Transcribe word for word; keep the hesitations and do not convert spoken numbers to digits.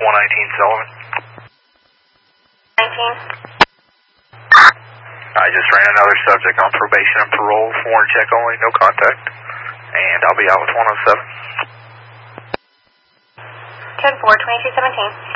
one nineteen Sullivan. nineteen. I just ran another subject on probation and parole, warrant check only, no contact. And I'll be out with one oh seven. ten four, twenty-two seventeen.